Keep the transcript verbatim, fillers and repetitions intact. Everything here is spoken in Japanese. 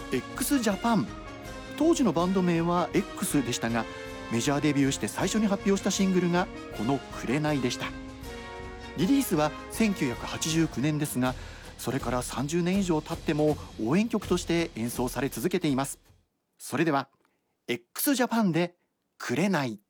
x ジャパン。当時のバンド名は X でしたが、メジャーデビューして最初に発表したシングルがこの紅でした。リリースはせんきゅうひゃくはちじゅうきゅうねんですが、それからさんじゅうねん以上経っても応援曲として演奏され続けています。それでは x ジャパンで紅。